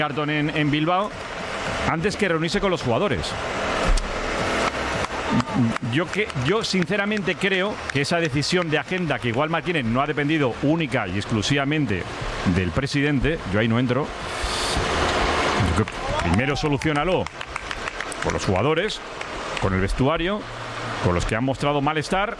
cartón en Bilbao antes que reunirse con los jugadores. Yo sinceramente creo que esa decisión de agenda, que igual Martínez no ha dependido única y exclusivamente del presidente, yo ahí no entro. Primero soluciónalo con los jugadores, con el vestuario, con los que han mostrado malestar,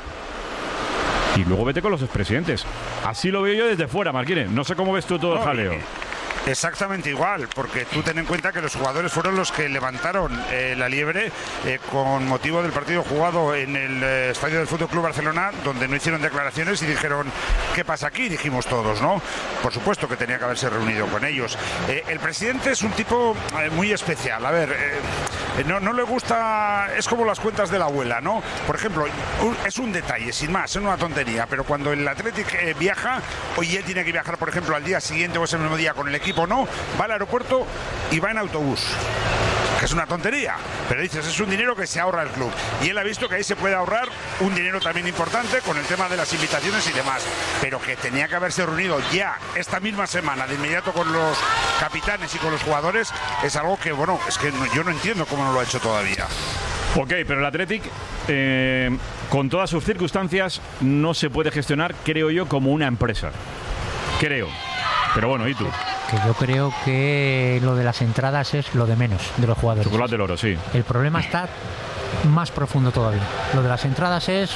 y luego vete con los expresidentes. Así lo veo yo desde fuera, Martínez. No sé cómo ves tú todo el jaleo. Exactamente igual, porque tú ten en cuenta que los jugadores fueron los que levantaron la liebre con motivo del partido jugado en el estadio del Fútbol Club Barcelona, donde no hicieron declaraciones y dijeron ¿qué pasa aquí? Dijimos todos, ¿no? Por supuesto que tenía que haberse reunido con ellos. El presidente es un tipo muy especial. A ver, no le gusta, es como las cuentas de la abuela, ¿no? Por ejemplo, es un detalle, sin más, es una tontería, pero cuando el Athletic viaja, hoy él tiene que viajar, por ejemplo, al día siguiente o ese mismo día con el equipo, no, va al aeropuerto y va en autobús, que es una tontería, pero dices, es un dinero que se ahorra el club, y él ha visto que ahí se puede ahorrar un dinero también importante con el tema de las invitaciones y demás, pero que tenía que haberse reunido ya esta misma semana de inmediato con los capitanes y con los jugadores, es algo que, bueno, es que yo no entiendo cómo no lo ha hecho todavía. Ok, pero el Athletic, con todas sus circunstancias, no se puede gestionar, creo yo, como una empresa. Creo. Pero bueno, ¿y tú? Que yo creo que lo de las entradas es lo de menos de los jugadores. Chocolate del oro, sí. El problema está más profundo todavía. Lo de las entradas es...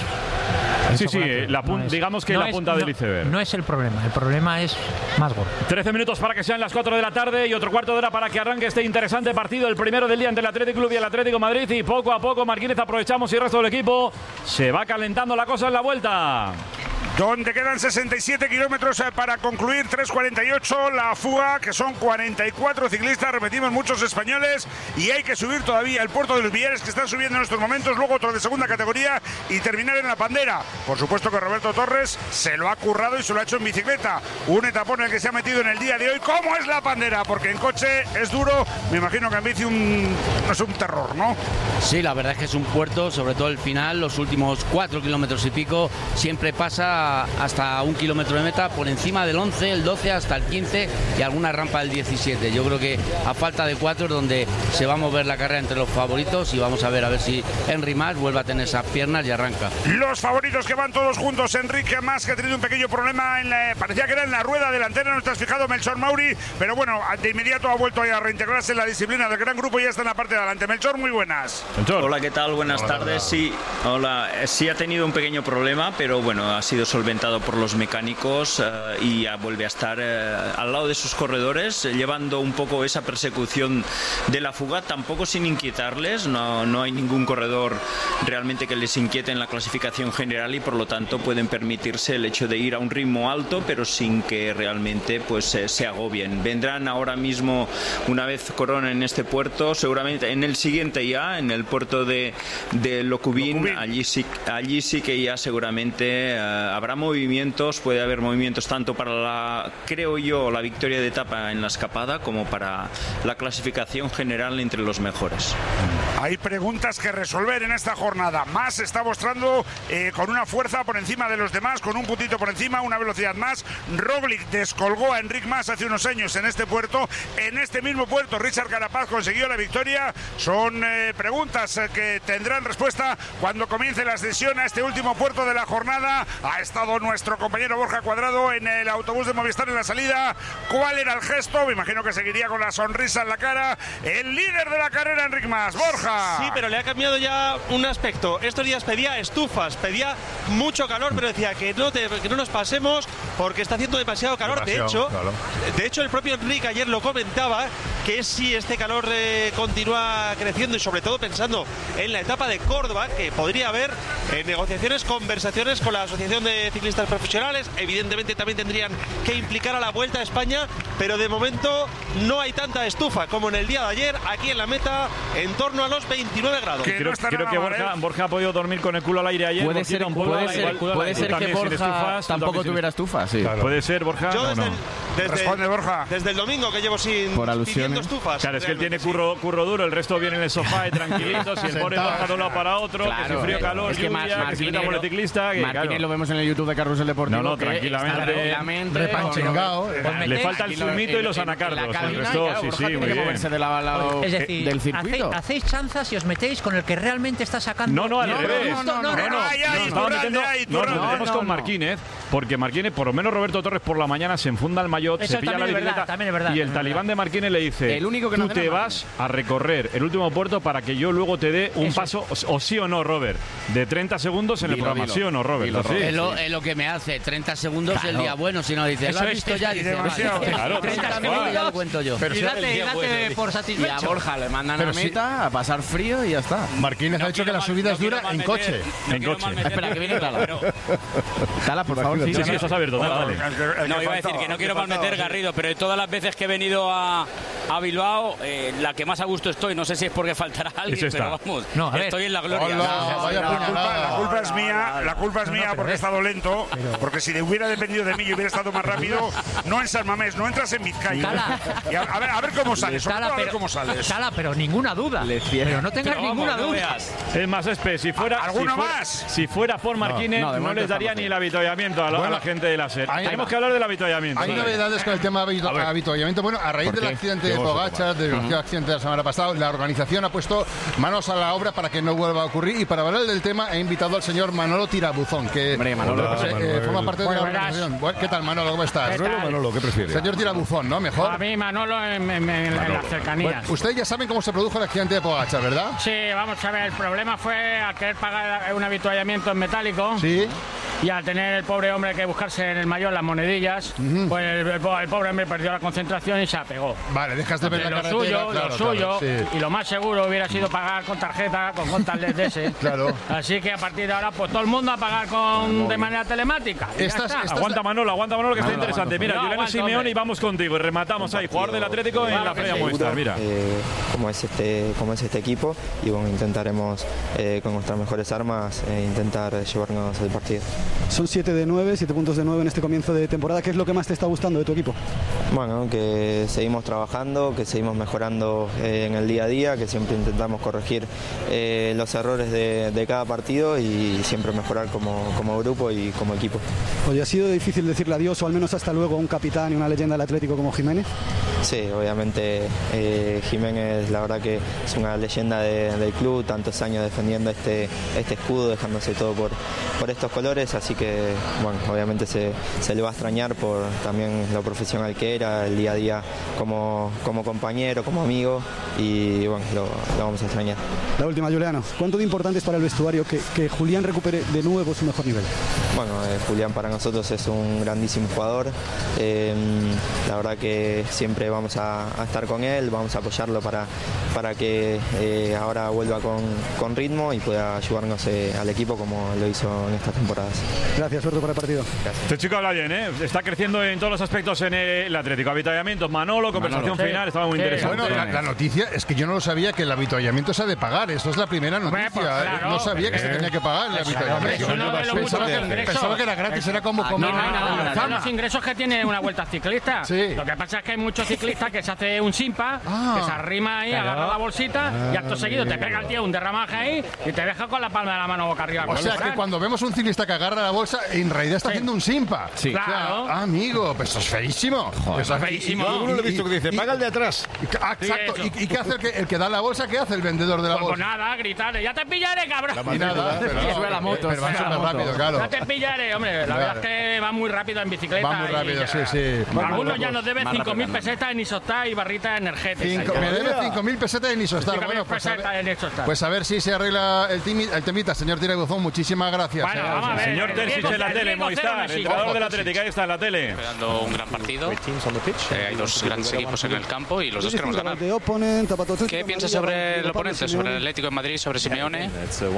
Sí, digamos que la punta del iceberg. No es el problema es más gordo. 13 minutos para que sean las 4 de la tarde y otro cuarto de hora para que arranque este interesante partido, el primero del día entre el Athletic Club y el Atlético Madrid, y poco a poco, Martínez, aprovechamos y el resto del equipo se va calentando la cosa en la vuelta. Donde quedan 67 kilómetros para concluir, 3:48 la fuga, que son 44 ciclistas, repetimos, muchos españoles, y hay que subir todavía el Puerto de los Villares, que están subiendo en estos momentos, luego otro de segunda categoría y terminar en la Pandera. Por supuesto que Roberto Torres se lo ha currado y se lo ha hecho en bicicleta, un etapón en el que se ha metido en el día de hoy. ¿Cómo es la Pandera? Porque en coche es duro, me imagino que en bici no es un terror, ¿no? Sí, la verdad es que es un puerto, sobre todo el final, los últimos 4 kilómetros y pico, siempre pasa hasta 1 kilómetro de meta, por encima del 11, el 12 hasta el 15 y alguna rampa del 17. Yo creo que a falta de 4 es donde se va a mover la carrera entre los favoritos, y vamos a ver si Henry Mas vuelve a tener esas piernas y arranca. Los favoritos que van todos juntos, Enrique Mas, que ha tenido un pequeño problema parecía que era en la rueda delantera, no estás fijado, Melchor Mauri, pero bueno, de inmediato ha vuelto a reintegrarse en la disciplina del gran grupo y ya está en la parte de adelante. Melchor, muy buenas. Melchor. Hola, ¿qué tal? Buenas tardes. Sí, hola. Sí ha tenido un pequeño problema, pero bueno, ha sido solventado por los mecánicos y ya vuelve a estar al lado de sus corredores, llevando un poco esa persecución de la fuga, tampoco sin inquietarles. No hay ningún corredor realmente que les inquiete en la clasificación general, y por lo tanto pueden permitirse el hecho de ir a un ritmo alto, pero sin que realmente pues se agobien. Vendrán ahora mismo, una vez coronen este puerto, seguramente en el siguiente ya, en el puerto de Locubín. Allí sí que ya seguramente habrá movimientos, puede haber movimientos tanto para creo yo, la victoria de etapa en la escapada, como para la clasificación general entre los mejores. Hay preguntas que resolver en esta jornada. Mas está mostrando con una fuerza por encima de los demás, con un puntito por encima, una velocidad más. Roglic descolgó a Enric Mas hace unos años en este puerto. En este mismo puerto, Richard Carapaz consiguió la victoria. Son preguntas que tendrán respuesta cuando comience la ascensión a este último puerto de la jornada. Ha estado nuestro compañero Borja Cuadrado en el autobús de Movistar en la salida. ¿Cuál era el gesto? Me imagino que seguiría con la sonrisa en la cara el líder de la carrera, Enric Mas. Borja. Sí, pero le ha cambiado ya un aspecto. Estos días pedía estufas, pedía mucho calor, pero decía que no nos pasemos porque está haciendo demasiado calor. De hecho, el propio Enric ayer lo comentaba, que si este calor continúa creciendo, y sobre todo pensando en la etapa de Córdoba, que podría haber negociaciones, conversaciones con la Asociación de Ciclistas Profesionales. Evidentemente también tendrían que implicar a la Vuelta a España, pero de momento no hay tanta estufa como en el día de ayer aquí en la meta, en torno a los 29 grados. Creo que Borja ha podido dormir con el culo al aire ayer. Puede ser que Borja tampoco tuviera estufa, sí. Claro. Puede ser, Borja. Yo Responde, Borja. Desde el domingo que llevo sin por alusiones, haciendo estufas. Claro, es que él tiene curro duro, el resto viene en el sofá y tranquilitos, y el pobre baja de un lado para otro, que si frío, calor, es que lluvia, que si por el ciclista. Martínez lo vemos en el YouTube de Carrusel Deportivo. No, tranquilamente. Repanchingado. Le falta el zumito y los anacardos. El resto, sí, muy bien. Es decir, del circuito. hacéis chanzas y os metéis con el que realmente está sacando. No, al revés. Nos metemos con no. Marquínez, porque Marquínez, por lo menos Roberto Torres por la mañana se enfunda el maillot, Eso se pilla la bicicleta también es verdad, y el talibán de Marquínez le dice: el único que tú no te vas a recorrer el último puerto para que yo luego te dé un paso, o sí o no, Robert, de 30 segundos en el programa, ¿sí o no, Robert? Es lo que me hace, 30 segundos el día bueno, si no dice, ¿lo has visto ya? Dice, claro, 30 minutos ya lo cuento yo. Y date por Y a satisfecho. Borja le mandan a la meta a pasar frío y ya está. Marquínez ha dicho que la subida es dura en coche. Espera, que viene Tala. Tala, por favor. Sí, eso es abierto, dale. No, iba a decir que no quiero malmeter, Garrido, pero de todas las veces que he venido a Bilbao, la que más a gusto estoy, no sé si es porque faltará alguien, pero vamos, estoy en la gloria. La culpa es mía porque he estado lento, porque si le hubiera dependido de mí y hubiera estado más rápido, no en San Mamés, no entras en Vizcaya. Y a ver cómo sales, Tala, pero ninguna duda. Pero no tengas ninguna duda. Es más, si fuera si fuera por Marquínez, no les daría ni el avituallamiento a la gente de la SER. Tenemos que hablar del avituallamiento. Hay novedades con el tema de avituallamiento. Bueno, a raíz del accidente de Pogačar, del accidente de la semana pasada, la organización ha puesto manos a la obra para que no vuelva a ocurrir, y para hablar del tema he invitado al señor Manolo Tirabuzón, que forma parte de la organización. ¿Qué tal, Manolo? ¿Cómo estás? Manolo, ¿qué prefieres? Señor Tirabuzón, ¿no? Mejor. A mí, Manolo, en las cercanías. Bueno, ustedes ya saben cómo se produjo el accidente de Pogačar, ¿verdad? Sí, vamos a ver, el problema fue al querer pagar un avituallamiento en metálico. Sí. Y al tener el pobre hombre que buscarse en el maillot las monedillas, pues el pobre hombre perdió la concentración y se apegó. Vale, dejaste ver la carretera. Lo suyo, y lo más seguro hubiera sido pagar con tarjeta, con contactless de ese. Claro. Así que a partir de ahora, pues todo el mundo a pagar de manera telemática. Aguanta Manolo, que está interesante. Mira, Juliano Simeone, y vamos contigo. Y rematamos ahí, jugador del Atlético en la previa muestra. Mira. Cómo es este equipo, y bueno, intentaremos con nuestras mejores armas intentar llevarnos el partido. Son 7 puntos de 9 en este comienzo de temporada. ¿Qué es lo que más te está gustando de tu equipo? Bueno, que seguimos trabajando, que seguimos mejorando en el día a día, que siempre intentamos corregir los errores de cada partido y siempre mejorar como grupo y como equipo. Oye, ¿ha sido difícil decirle adiós o al menos hasta luego a un capitán y una leyenda del Atlético como Jiménez? Sí, obviamente Jiménez, la verdad que es una leyenda del club, tantos años defendiendo este escudo, dejándose todo por estos colores, así que bueno, obviamente se le va a extrañar por también lo profesional que era, el día a día como compañero, como amigo, y bueno, lo vamos a extrañar. La última, Juliano, ¿cuánto de importante es para el vestuario que Julián recupere de nuevo su mejor nivel? Bueno, Julián para nosotros es un grandísimo jugador, la verdad que siempre vamos a estar con él, vamos a apoyarlo para que ahora vuelva con ritmo y pueda ayudarnos al equipo como lo hizo en estas temporadas. Gracias, suerte para el partido. Gracias. Este chico habla bien, ¿eh? Está creciendo en todos los aspectos en el Atlético. Avituallamiento, Manolo, conversación final, estaba muy interesante. Bueno, la noticia es que yo no lo sabía, que el avituallamiento se ha de pagar. Eso es la primera noticia. Pues claro, no sabía que se tenía que pagar el avituallamiento. Pensaba que era gratis, era como comer. Son los ingresos que tiene una vuelta ciclista. Sí. Lo que pasa es que hay muchos ciclistas que se hace un simpa, que se arrima ahí, agarra la bolsita y acto seguido te pega el tío un derramaje ahí y te deja con la palma de la mano boca arriba. O sea que cuando vemos un ciclista que agarra la bolsa, en realidad está haciendo un simpa. Sí. Claro. O sea, amigo, pues eso es feísimo. Joder, eso es feísimo. Yo lo he visto que dice, paga el de atrás. Exacto. ¿Y qué hace el que da la bolsa? ¿Qué hace el vendedor de la bolsa? Pues nada, gritarle, ya te pillaré, cabrón. Y nada, sube la moto. Pero va súper rápido, claro. Ya te pillaré, hombre. La verdad es que va muy rápido en bicicleta. Va muy rápido, sí. Algunos ya nos deben 5.000 pesetas en Isostar y barritas energéticas. Me debe 5.000 pesetas en Isostar. Bueno, pues a ver si se arregla el temita, señor Tirabuzón. Muchísimas gracias. Bueno, vamos a ver. Señor Terzic en la tele, Movistar, entrenador del Atlético, ahí está en la tele. Esperando un gran partido. Hay dos grandes equipos en el campo y los dos queremos ganar. ¿Qué piensas sobre el oponente, sobre el Atlético de Madrid, sobre Simeone?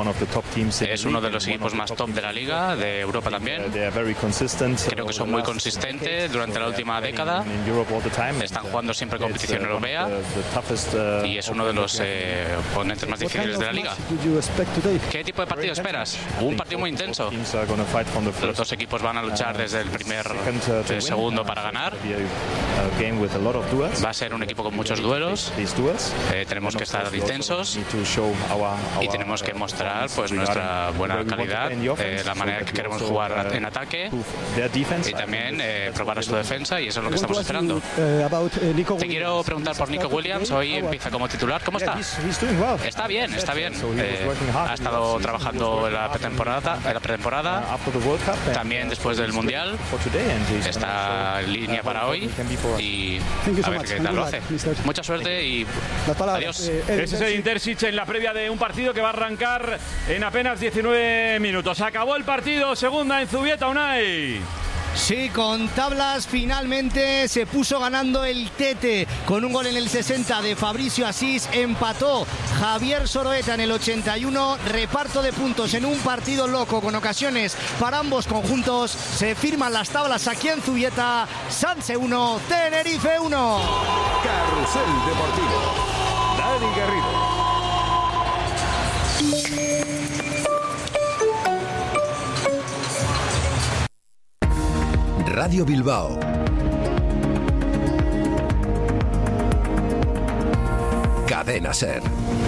Es uno de los equipos más top de la liga, de Europa también. Creo que son muy consistentes durante la última década. Están jugando siempre competición europea y es es uno de los oponentes más difíciles de la liga. ¿Qué tipo de partido esperas? Un partido muy intenso. Los dos equipos van a luchar desde el segundo para ganar. Va a ser un equipo con muchos duelos. Tenemos que estar intensos y tenemos que mostrar pues nuestra buena calidad, la manera que queremos jugar en ataque y también probar a su defensa, y eso es lo que estamos esperando. Te quiero preguntar por Nico Williams. Hoy empieza como titular. ¿Cómo está? Está bien, está bien. Ha estado trabajando en la pretemporada. También después del Mundial. Está en línea para hoy y a ver qué tal lo hace. Mucha suerte y adiós. Ese es el Intersic en la previa de un partido que va a arrancar en apenas 19 minutos. Acabó el partido, segunda en Zubieta, Unai. Sí, con tablas finalmente se puso ganando el Tete con un gol en el 60 de Fabricio Asís. Empató Javier Soroeta en el 81. Reparto de puntos en un partido loco con ocasiones para ambos conjuntos. Se firman las tablas aquí en Zubieta. Sanse 1, Tenerife 1. Carrusel Deportivo. Dani Garrido. Radio Bilbao. Cadena SER.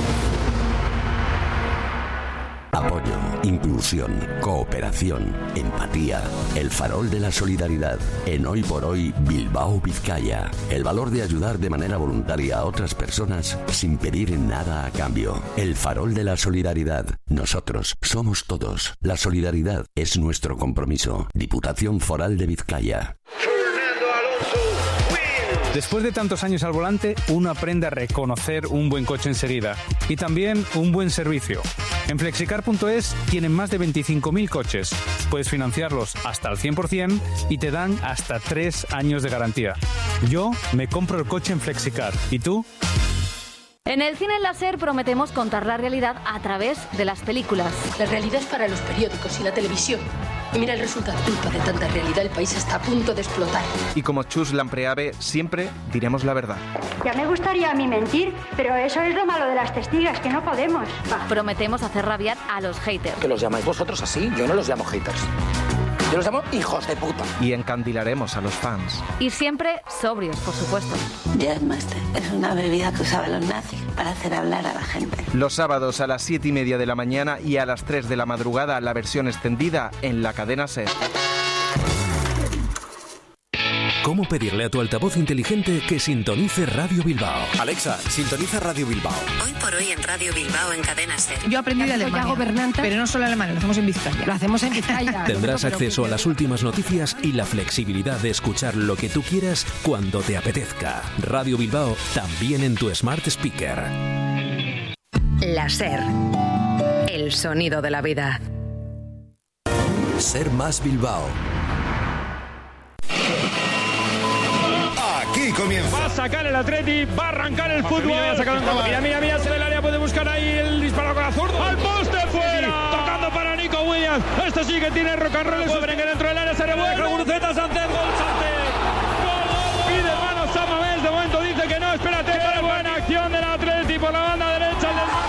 Apoyo, inclusión, cooperación, empatía. El farol de la solidaridad. En Hoy por Hoy, Bilbao, Vizcaya. El valor de ayudar de manera voluntaria a otras personas sin pedir nada a cambio. El farol de la solidaridad. Nosotros somos todos. La solidaridad es nuestro compromiso. Diputación Foral de Vizcaya. Después de tantos años al volante, uno aprende a reconocer un buen coche enseguida y también un buen servicio. En Flexicar.es tienen más de 25.000 coches. Puedes financiarlos hasta el 100% y te dan hasta 3 años de garantía. Yo me compro el coche en Flexicar. ¿Y tú? En el Cine Láser prometemos contar la realidad a través de las películas. La realidad es para los periódicos y la televisión. Y mira el resultado. Culpa de tanta realidad, el país está a punto de explotar. Y como Chus Lampreave, siempre diremos la verdad. Ya me gustaría a mí mentir, pero eso es lo malo de las testigas, que no podemos. Prometemos hacer rabiar a los haters. Que los llamáis vosotros así, yo no los llamo haters. Yo los llamo hijos de puta. Y encandilaremos a los fans. Y siempre sobrios, por supuesto. Jazzmaster es una bebida que usaban los nazis para hacer hablar a la gente. Los sábados a las 7:30 de la mañana y a las 3 de la madrugada la versión extendida en la cadena SER. ¿Cómo pedirle a tu altavoz inteligente que sintonice Radio Bilbao? Alexa, sintoniza Radio Bilbao. Hoy por hoy en Radio Bilbao en Cadena SER. Yo aprendí de Alemania, pero no solo alemán, lo hacemos en Vizcaya. Lo hacemos en Vizcaya. Tendrás acceso a las últimas noticias y la flexibilidad de escuchar lo que tú quieras cuando te apetezca. Radio Bilbao también en tu Smart Speaker. La SER. El sonido de la vida. Ser más Bilbao. Aquí comienza. Va a sacar el Atleti, va a arrancar el fútbol. Mira, se ve el área, puede buscar ahí el disparo con la zurda. ¡Al poste fuera! Tocando para Nico Williams. Este sí que tiene rock and roll. Que dentro del área se revuelve. Guruceta, Sánchez, gol Sánchez. Gol. Pide mano San Mamés. De momento dice que no. Espérate. Qué buena acción del Atleti por la banda derecha.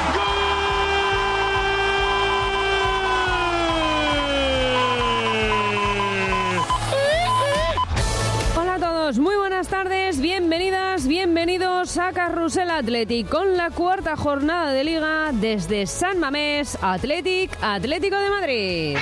Muy buenas tardes, bienvenidas, bienvenidos a Carrusel Athletic con la cuarta jornada de Liga desde San Mamés, Atlético de Madrid.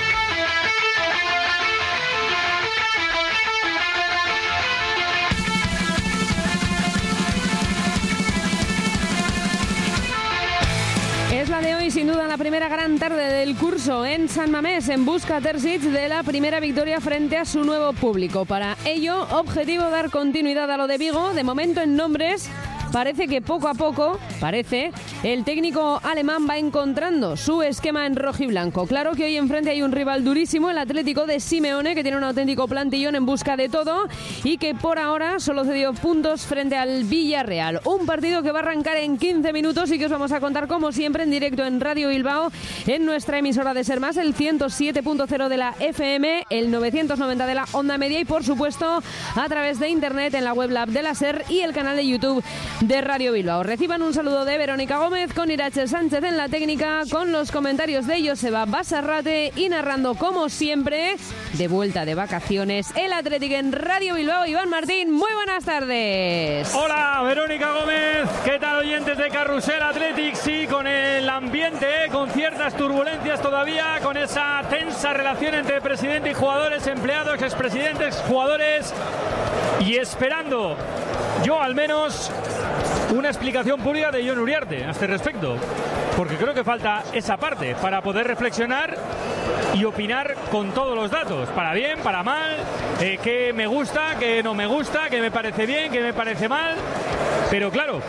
Es la de hoy, sin duda, la primera gran tarde del curso en San Mamés, en busca Terzic de la primera victoria frente a su nuevo público. Para ello, objetivo dar continuidad a lo de Vigo. De momento, en nombres, parece que poco a poco, el técnico alemán va encontrando su esquema en rojiblanco. Claro que hoy enfrente hay un rival durísimo, el Atlético de Simeone, que tiene un auténtico plantillón en busca de todo y que por ahora solo cedió puntos frente al Villarreal. Un partido que va a arrancar en 15 minutos y que os vamos a contar como siempre en directo en Radio Bilbao, en nuestra emisora de Ser Más, el 107.0 de la FM, el 990 de la onda media y por supuesto a través de internet en la web lab de la Ser y el canal de YouTube de Radio Bilbao. Reciban un saludo de Verónica Gómez con Irache Sánchez en la técnica, con los comentarios de Joseba Basarrate y narrando como siempre, de vuelta de vacaciones, el Atlético en Radio Bilbao, Iván Martín. Muy buenas tardes. Hola Verónica Gómez, ¿qué tal oyentes de Carrusel Athletic? Sí, con el ambiente, con ciertas turbulencias todavía, con esa tensa relación entre presidente y jugadores, empleados, expresidentes, jugadores, y esperando, yo al menos, una explicación pública de Jon Uriarte a este respecto, porque creo que falta esa parte para poder reflexionar y opinar con todos los datos, para bien, para mal, qué me gusta, qué no me gusta, qué me parece bien, qué me parece mal, pero claro,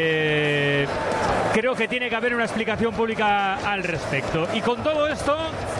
creo que tiene que haber una explicación pública al respecto. Y con todo esto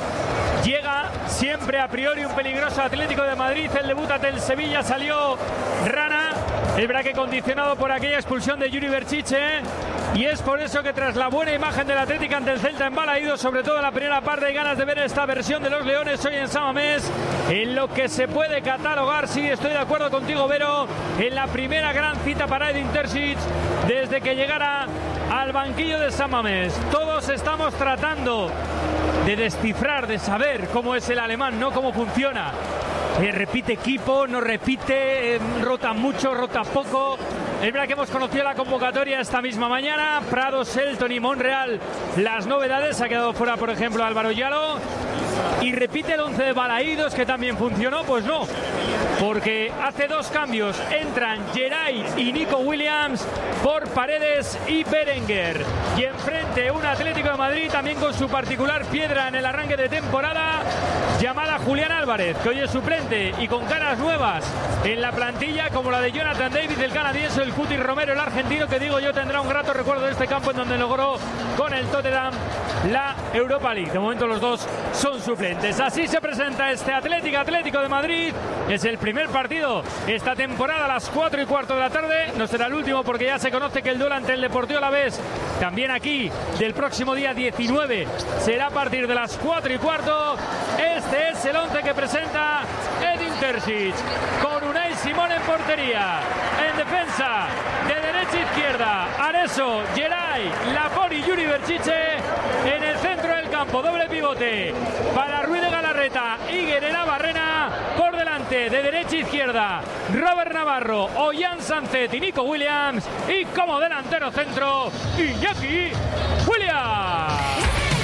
llega siempre a priori un peligroso Atlético de Madrid. El debut ante el Sevilla salió rana, el braque condicionado por aquella expulsión de Yuri Berchiche, y es por eso que tras la buena imagen del Atlético ante el Celta en Balaído, sobre todo en la primera parte, hay ganas de ver esta versión de los Leones hoy en San Mamés, en lo que se puede catalogar, sí, estoy de acuerdo contigo, Vero, en la primera gran cita para Edin Terzic desde que llegara al banquillo de San Mamés. Todos estamos tratando de descifrar, de saber cómo es el alemán, no cómo funciona. Repite equipo, no repite, rota mucho, rota poco. Es verdad que hemos conocido la convocatoria esta misma mañana. Prado, Selton y Monreal, las novedades. Ha quedado fuera, por ejemplo, Álvaro Yalo. Y repite el 11 de Balaídos, que también funcionó. Pues no, porque hace dos cambios. Entran Geray y Nico Williams por Paredes y Berenguer. Y enfrente un Atlético de Madrid también con su particular piedra en el arranque de temporada, llamada Julián Álvarez, que hoy es suplente y con caras nuevas en la plantilla, como la de Jonathan David, el canadiense, el Cuti Romero, el argentino, que digo yo tendrá un grato recuerdo de este campo en donde logró con el Tottenham la Europa League. De momento los dos son suplentes. Así se presenta este Atlético de Madrid. Es el primer partido esta temporada a las 4:15 de la tarde. No será el último, porque ya se conoce que el duelo ante el Deportivo Alavés, también aquí, del próximo día 19, será a partir de las 4:15. Este es el 11 que presenta Edin Terzic, con Unai Simón en portería. En defensa, de derecha a izquierda, Areso, Geray, Lapori y Yuri Berchiche. En el centro del campo, doble pivote para Ruiz de Galarreta y Guerrera Barrena. Por delante, de derecha a izquierda, Robert Navarro, Ollán Sancet y Nico Williams. Y como delantero centro, Iñaki Williams.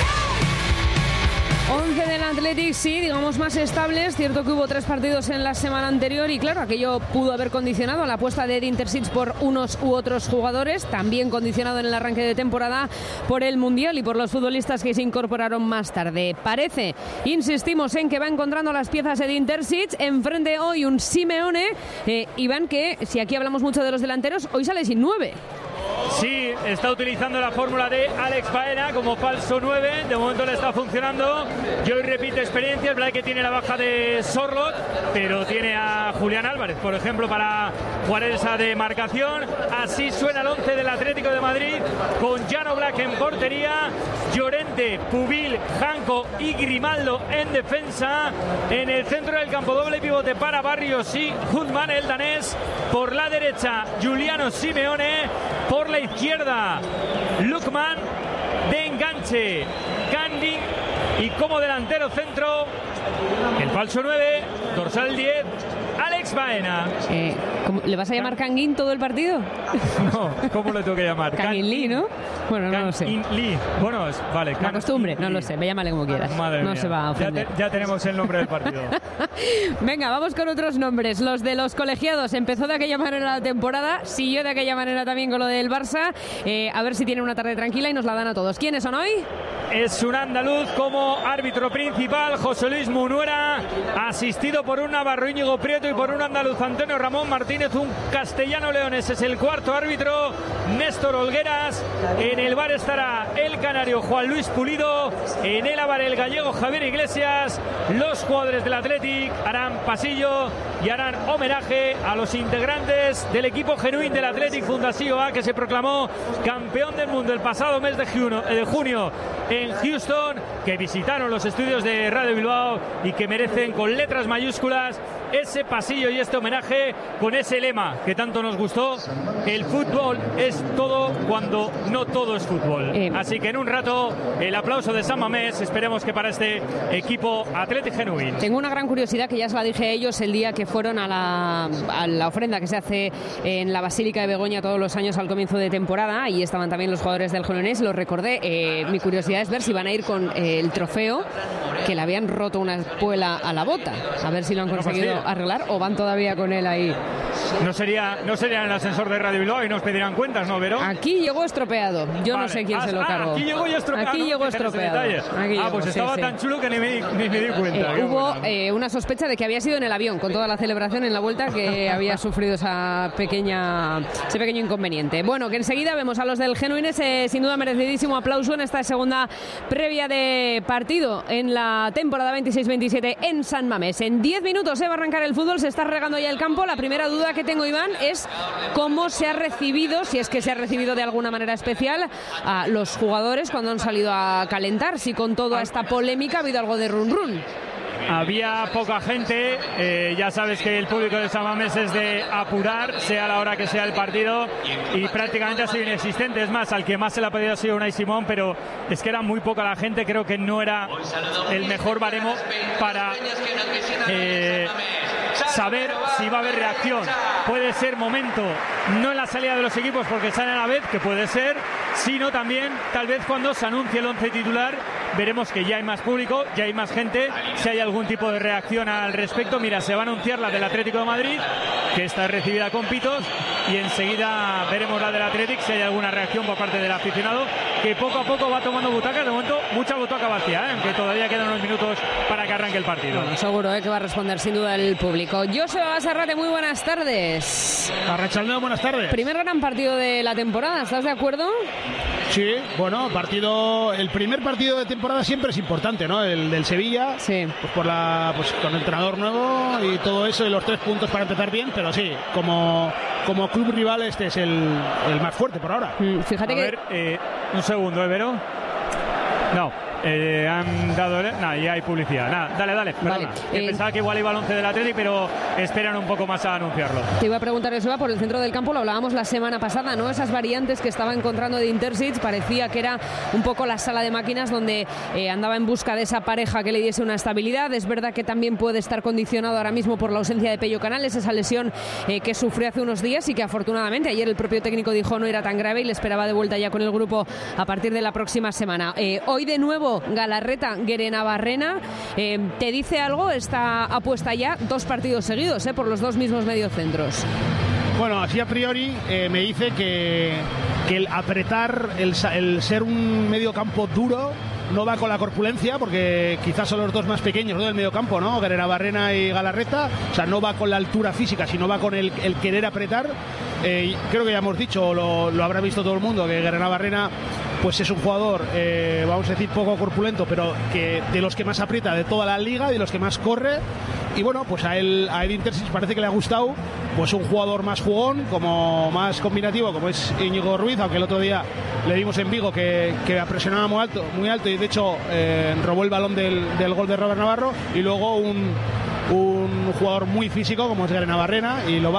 11 del Athletic, sí, digamos más estables. Cierto que hubo 3 partidos en la semana anterior y claro, aquello pudo haber condicionado la apuesta de Edin Terzic por unos u otros jugadores, también condicionado en el arranque de temporada por el Mundial y por los futbolistas que se incorporaron más tarde. Parece, insistimos en que va encontrando las piezas Edin Terzic. Enfrente hoy un Simeone, Iván, que si aquí hablamos mucho de los delanteros, hoy sale sin 9. Sí, está utilizando la fórmula de Alex Baena como falso 9. De momento le está funcionando. Y hoy repite experiencia. Es verdad que tiene la baja de Sorloth, pero tiene a Julián Álvarez, por ejemplo, para jugar esa demarcación. Así suena el 11 del Atlético de Madrid, con Jan Oblak en portería, Llorente, Pubil, Janko y Grimaldo en defensa. En el centro del campo, doble pivote para Barrios y Hutman, el danés. Por la derecha, Giuliano Simeone. Por la izquierda, Lukman. De enganche, Candy. Y como delantero centro, el falso 9, dorsal 10, Alex Baena. ¿Le vas a llamar Kangin todo el partido? No, ¿cómo le tengo que llamar? Kangin Lee, ¿no? Bueno, no lo sé. Lee. Bueno, vale. La costumbre, no lo sé. Llámale como quieras. Madre no mía. Se va a ofender. Ya tenemos el nombre del partido. Venga, vamos con otros nombres. Los de los colegiados. Empezó de aquella manera la temporada, siguió de aquella manera también con lo del Barça. A ver si tienen una tarde tranquila y nos la dan a todos. ¿Quiénes son hoy? Es un andaluz como árbitro principal, José Luis Munuera, asistido por un navarro, Íñigo Prieto, y por un andaluz, Antonio Ramón Martínez. Un castellano leones es el cuarto árbitro, Néstor Olgueras. En el bar estará el canario Juan Luis Pulido. En el bar el gallego Javier Iglesias. Los jugadores del Athletic harán pasillo y harán homenaje a los integrantes del equipo genuín del Athletic Fundación A, que se proclamó campeón del mundo el pasado mes de junio en Houston, que visitaron los estudios de Radio Bilbao y que merecen con letras mayúsculas ese pasillo y este homenaje con ese lema que tanto nos gustó: el fútbol es todo cuando no todo es fútbol. Así que en un rato el aplauso de San Mamés, esperemos que para este equipo Athletic genuín. Tengo una gran curiosidad que ya se la dije a ellos el día que fueron a la ofrenda que se hace en la Basílica de Begoña todos los años al comienzo de temporada, y estaban también los jugadores del Gironés, lo recordé. Mi curiosidad es ver si van a ir con el trofeo, que le habían roto una espuela a la bota, a ver si lo han conseguido arreglar, o van todavía con él ahí. No sería en el ascensor de Radio Bilbao y nos pedirán cuentas, ¿no, Vero? Aquí llegó estropeado. Yo no sé quién se lo cargó. Aquí llegó ya estropeado. Aquí llegó estropeado. Pues estaba tan chulo que ni me di cuenta. Hubo una sospecha de que había sido en el avión, con toda la celebración en la vuelta, que había sufrido ese pequeño inconveniente. Bueno, que enseguida vemos a los del Genuines, sin duda merecidísimo aplauso en esta segunda previa de partido en la temporada 26-27 en San Mamés. En 10 minutos va a arrancar el fútbol, se está regando ya el campo. La primera duda que tengo, Iván, es cómo se ha recibido, si es que se ha recibido de alguna manera especial, a los jugadores cuando han salido a calentar, si con toda esta polémica ha habido algo de run. Había poca gente, ya sabes que el público de San Mamés es de apurar, sea la hora que sea el partido, y prácticamente ha sido inexistente. Es más, al que más se le ha pedido ha sido Unai Simón, pero es que era muy poca la gente. Creo que no era el mejor baremo para saber si va a haber reacción. Puede ser momento, no en la salida de los equipos porque salen a la vez, que puede ser, sino también tal vez cuando se anuncie el 11 titular. Veremos que ya hay más público, ya hay más gente, si hay algún tipo de reacción al respecto. Mira, se va a anunciar la del Atlético de Madrid, que está recibida con pitos, y enseguida veremos la del Athletic, si hay alguna reacción por parte del aficionado, que poco a poco va tomando butacas. De momento, mucha butaca vacía, aunque todavía quedan unos minutos para que arranque el partido. Bueno, seguro que va a responder sin duda el público. Joseba Basarrate, muy buenas tardes. Arrachaldeo, buenas tardes. Primer gran partido de la temporada, ¿estás de acuerdo? Sí, bueno, el primer partido de temporada siempre es importante, ¿no? El del Sevilla, sí. Pues con el entrenador nuevo y todo eso, y los 3 puntos para empezar bien, pero sí, como club rival este es el más fuerte por ahora. Fíjate un segundo, Vero. No. Han dado... ya hay publicidad. Dale. Vale. Pensaba que igual iba al 11 del Athletic, pero esperan un poco más a anunciarlo. Te iba a preguntar, Joseba, por el centro del campo, lo hablábamos la semana pasada, ¿no? Esas variantes que estaba encontrando de Interseats, parecía que era un poco la sala de máquinas donde andaba en busca de esa pareja que le diese una estabilidad. Es verdad que también puede estar condicionado ahora mismo por la ausencia de Pello Canales, esa lesión que sufrió hace unos días, y que afortunadamente ayer el propio técnico dijo no era tan grave y le esperaba de vuelta ya con el grupo a partir de la próxima semana. Hoy de nuevo Galarreta, Guerenabarrena. ¿Te dice algo esta apuesta ya? 2 partidos seguidos por los 2 mismos mediocentros. Bueno, así a priori me dice que el apretar, el ser un mediocampo duro, no va con la corpulencia, porque quizás son los 2 más pequeños, ¿no?, del mediocampo, ¿no? Guerenabarrena y Galarreta. O sea, no va con la altura física, sino va con el querer apretar. Creo que ya hemos dicho, lo habrá visto todo el mundo, que Guerenabarrena pues es un jugador, vamos a decir, poco corpulento, pero que de los que más aprieta de toda la liga, de los que más corre. Y bueno, pues a él Interseats parece que le ha gustado pues un jugador más jugón, como más combinativo, como es Íñigo Ruiz, aunque el otro día le vimos en Vigo que presionaba muy alto, y de hecho robó el balón del gol de Robert Navarro. Y luego un jugador muy físico como es Guerenabarrena,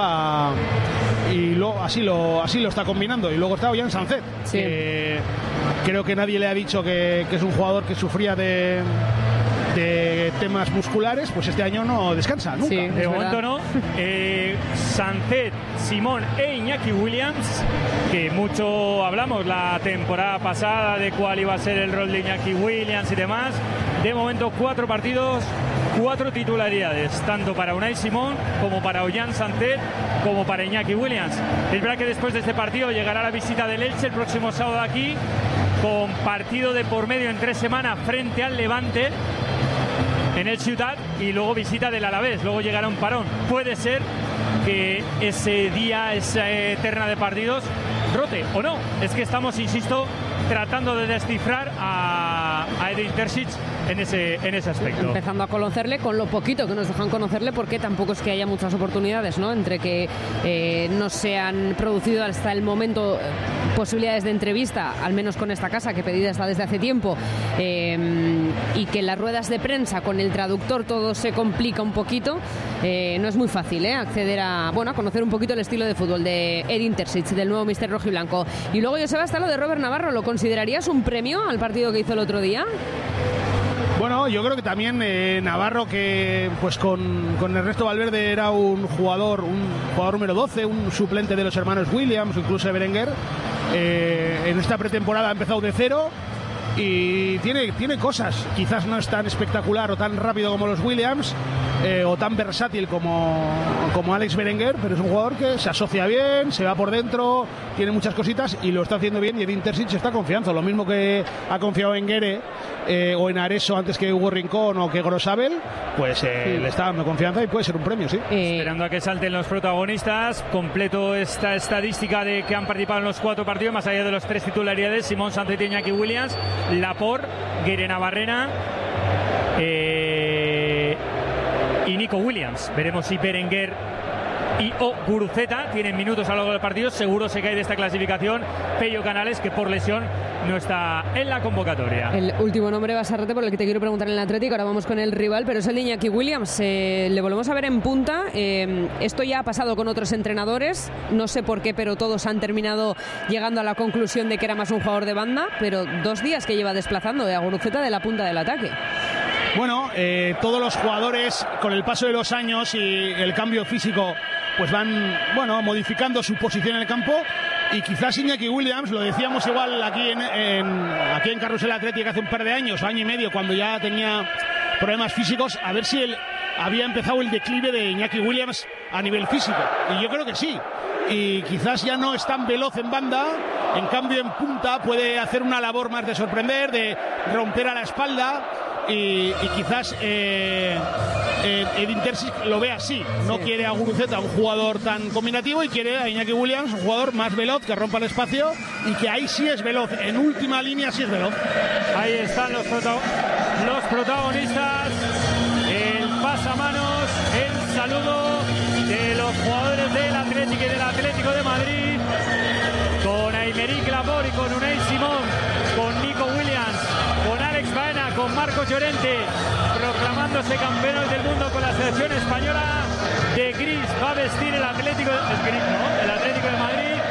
así lo está combinando. Y luego está Ollán Sancet, sí. Creo que nadie le ha dicho que es un jugador que sufría de temas musculares, pues este año no descansa nunca. Sí, de momento no. Sancet, Simón e Iñaki Williams, que mucho hablamos la temporada pasada de cuál iba a ser el rol de Iñaki Williams y demás. De momento 4 partidos, 4 titularidades, tanto para Unai Simón como para Ollán Sancet como para Iñaki Williams. Es verdad que después de este partido llegará la visita del Elche el próximo sábado aquí, con partido de por medio en 3 semanas frente al Levante en el Ciutat, y luego visita del Alavés. Luego llegará un parón. Puede ser que ese día, esa terna de partidos, rote o no. Es que estamos, insisto, tratando de descifrar a Edin Terzic en ese aspecto. Empezando a conocerle con lo poquito que nos dejan conocerle, porque tampoco es que haya muchas oportunidades, ¿no? Entre que no se han producido hasta el momento posibilidades de entrevista, al menos con esta casa, que pedida está desde hace tiempo, y que en las ruedas de prensa con el traductor todo se complica un poquito. No es muy fácil acceder a conocer un poquito el estilo de fútbol de Edin Terzic, del nuevo míster rojiblanco. Y luego, Joseba, hasta lo de Robert Navarro. ¿Lo considerarías un premio al partido que hizo el otro día? Bueno, yo creo que también Navarro, que pues con Ernesto Valverde era un jugador número 12, un suplente de los hermanos Williams, incluso de Berenguer, en esta pretemporada ha empezado de cero y tiene cosas. Quizás no es tan espectacular o tan rápido como los Williams, o tan versátil como Alex Berenguer, pero es un jugador que se asocia bien, se va por dentro, tiene muchas cositas y lo está haciendo bien, y Edin Terzic está confiando, lo mismo que ha confiado en Guere o en Areso antes que Hugo Rincón o que Grosabel, pues le está dando confianza y puede ser un premio, sí. Esperando a que salten los protagonistas. Completo esta estadística de que han participado en los 4 partidos, más allá de los 3 titularidades: Simón Sánchez, Iñaki Williams, Laporte, Guere Navarrena y Nico Williams. Veremos si Berenguer y Guruceta tienen minutos a lo largo del partido. Seguro se cae de esta clasificación Pello Canales, que por lesión no está en la convocatoria. El último nombre, Basarrate, por el que te quiero preguntar en el Atlético. Ahora vamos con el rival, pero es el de Iñaki Williams. Le volvemos a ver en punta. Esto ya ha pasado con otros entrenadores. No sé por qué, pero todos han terminado llegando a la conclusión de que era más un jugador de banda. Pero 2 días que lleva desplazando a Guruceta de la punta del ataque. Bueno, todos los jugadores, con el paso de los años y el cambio físico, pues van modificando su posición en el campo. Y quizás Iñaki Williams, lo decíamos igual aquí en Carrusel Atlético hace un par de años, año y medio, cuando ya tenía problemas físicos, a ver si había empezado el declive de Iñaki Williams a nivel físico. Y yo creo que sí. Y quizás ya no es tan veloz en banda, en cambio en punta puede hacer una labor más de sorprender, de romper a la espalda. Y quizás Edin Terzic lo ve así. No quiere a Guruceta, un jugador tan combinativo, y quiere a Iñaki Williams, un jugador más veloz, que rompa el espacio y que ahí sí es veloz. En última línea sí es veloz. Ahí están los protagonistas. El pasamanos, el saludo de los jugadores del Atlético y del Atlético de Madrid, con Aymeric Laporte y con Unai Simón, con Nico Williams, con Alex Baena, con Marcos Llorente, proclamándose campeones del mundo con la selección española. De gris va a vestir el Atlético, el Atlético de Madrid.